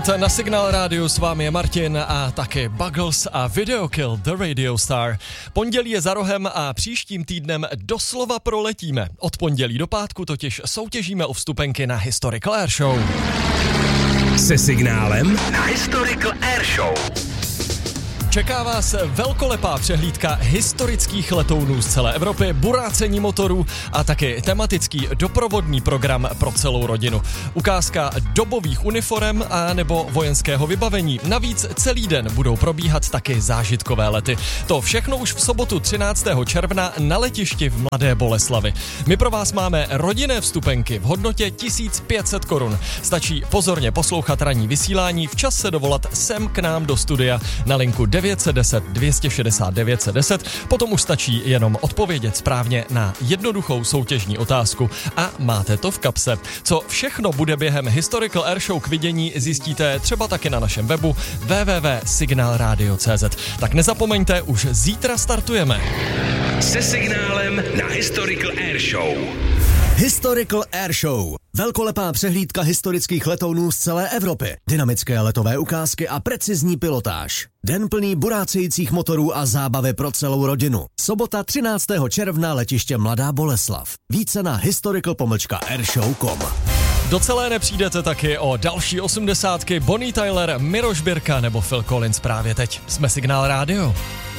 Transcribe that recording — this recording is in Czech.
Na Signál rádiu s vámi je Martin a taky Buggles a Video Kill The Radio Star. Pondělí je za rohem a příštím týdnem doslova proletíme. Od pondělí do pátku totiž soutěžíme o vstupenky na Historical Air Show. Se signálem na Historical Air Show. Čeká vás velkolepá přehlídka historických letounů z celé Evropy, burácení motorů a taky tematický doprovodný program pro celou rodinu. Ukázka dobových uniforem a nebo vojenského vybavení. Navíc celý den budou probíhat taky zážitkové lety. To všechno už v sobotu 13. června na letišti v Mladé Boleslavi. My pro vás máme rodinné vstupenky v hodnotě 1500 korun. Stačí pozorně poslouchat ranní vysílání, včas se dovolat sem k nám do studia na linku 910 260 910, potom už stačí jenom odpovědět správně na jednoduchou soutěžní otázku a máte to v kapse. Co všechno bude během Historical Air Show k vidění, zjistíte třeba taky na našem webu www.signalradio.cz. Tak nezapomeňte, už zítra startujeme. Se signálem na Historical Air Show. Historical Air Show. Velkolepá přehlídka historických letounů z celé Evropy. Dynamické letové ukázky a precizní pilotáž. Den plný burácejících motorů a zábavy pro celou rodinu. Sobota 13. června letiště Mladá Boleslav. Více na historical-airshow.com. Do celé nepřijdete taky o další 80. Bonnie Tyler, Miroš Birka nebo Phil Collins právě teď. Jsme Signál rádio.